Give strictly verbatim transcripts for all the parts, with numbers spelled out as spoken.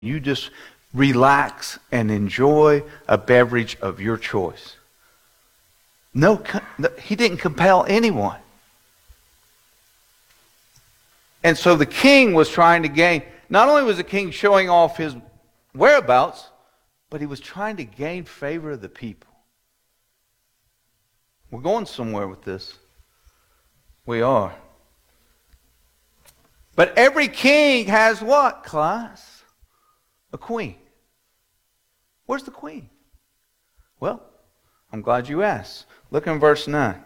You just relax and enjoy a beverage of your choice. No, he didn't compel anyone. And so the king was trying to gain, not only was the king showing off his whereabouts, but he was trying to gain favor of the people. We're going somewhere with this. We are. But every king has what, class? A queen. Where's the queen? Well, I'm glad you asked. Look in verse nine.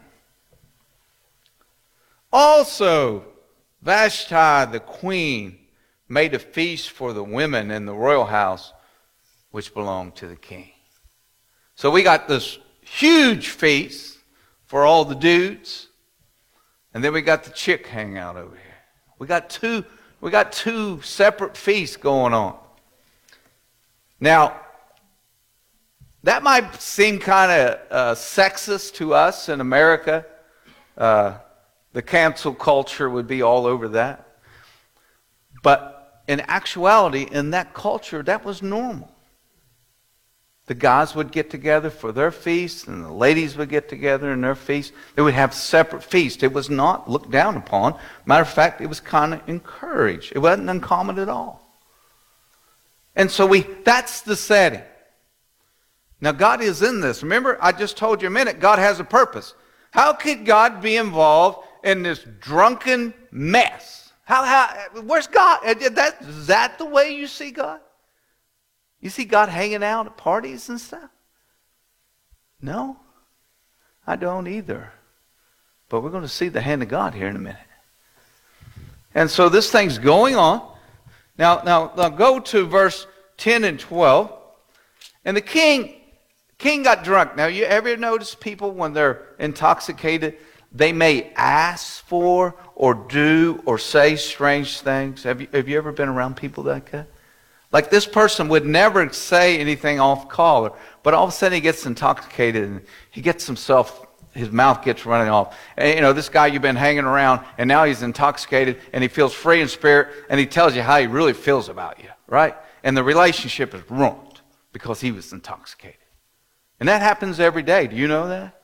Also, Vashti the queen made a feast for the women in the royal house which belonged to the king. So we got this huge feast for all the dudes, and then we got the chick hangout over here. We got two, we got two separate feasts going on. Now, that might seem kind of uh, sexist to us in America. Uh, the cancel culture would be all over that. But in actuality, in that culture, that was normal. The guys would get together for their feast, and the ladies would get together in their feast. They would have separate feasts. It was not looked down upon. Matter of fact, it was kind of encouraged. It wasn't uncommon at all. And so we that's the setting. Now God is in this. Remember, I just told you a minute, God has a purpose. How could God be involved in this drunken mess? How, how, where's God? That, is that the way you see God? You see God hanging out at parties and stuff? No, I don't either. But we're going to see the hand of God here in a minute. And so this thing's going on. Now, now, now go to verse ten and twelve. And the king, king got drunk. Now, you ever notice people when they're intoxicated, they may ask for or do or say strange things? Have you, have you ever been around people like that? Like this person would never say anything off color, but all of a sudden he gets intoxicated and he gets himself, his mouth gets running off. And you know, this guy you've been hanging around, and now he's intoxicated and he feels free in spirit, and he tells you how he really feels about you, right? And the relationship is ruined because he was intoxicated. And that happens every day. Do you know that?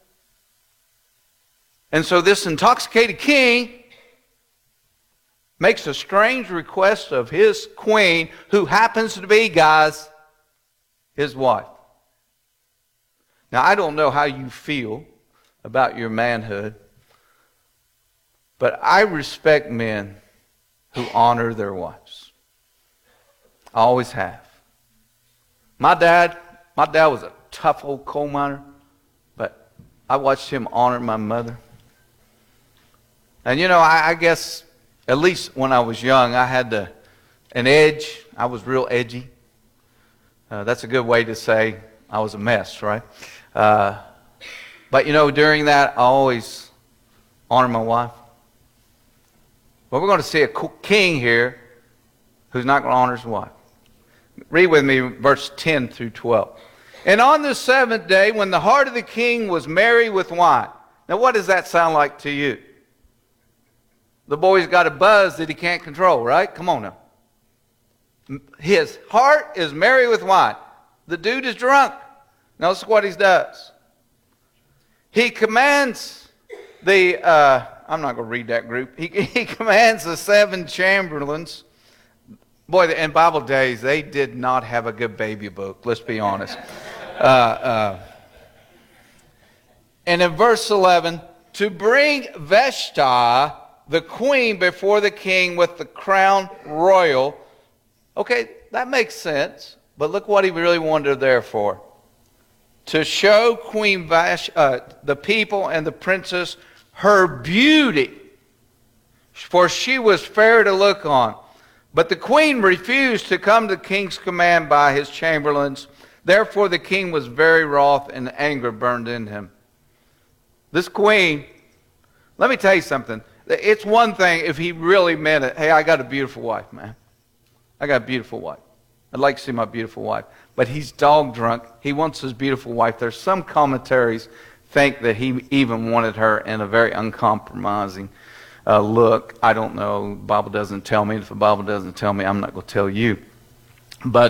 And so this intoxicated king makes a strange request of his queen, who happens to be, guys, his wife. Now, I don't know how you feel about your manhood, but I respect men who honor their wives. I always have. My dad, my dad was a tough old coal miner, but I watched him honor my mother. And you know, I, I guess, at least when I was young, I had the, an edge. I was real edgy. Uh, that's a good way to say I was a mess, right? Uh, but you know, during that, I always honor my wife. But we're going to see a king here who's not going to honor his wife. Read with me verse ten through twelve. And on the seventh day, when the heart of the king was merry with wine. Now, what does that sound like to you? The boy's got a buzz that he can't control, right? Come on now. His heart is merry with wine. The dude is drunk. Notice what he does. He commands the, uh, I'm not going to read that group. He, he commands the seven chamberlains. Boy, in Bible days, they did not have a good baby book. Let's be honest. Uh, uh, and in verse eleven, to bring Vashti, the queen, before the king with the crown royal. Okay, that makes sense. But look what he really wanted her there for. To show Queen Vashti, uh, the people and the princess, her beauty. For she was fair to look on. But the queen refused to come to the king's command by his chamberlains. Therefore the king was very wroth, and anger burned in him. This queen, let me tell you something. It's one thing if he really meant it. Hey, I got a beautiful wife, man. I got a beautiful wife. I'd like to see my beautiful wife. But he's dog drunk. He wants his beautiful wife. There's some commentaries think that he even wanted her in a very uncompromising uh, look. I don't know. The Bible doesn't tell me. If the Bible doesn't tell me, I'm not going to tell you. But